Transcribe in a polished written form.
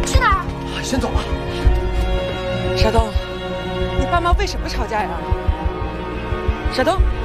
去哪儿？ 先走吧。 沙东，你爸妈为什么吵架呀？沙东。